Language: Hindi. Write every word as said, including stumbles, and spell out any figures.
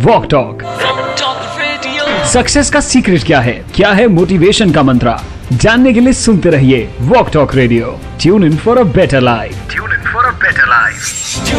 Walk talk. सक्सेस का सीक्रेट क्या है, क्या है मोटिवेशन का मंत्र, जानने के लिए सुनते रहिए walk talk radio. Tune in for a better life. Tune in for a better life.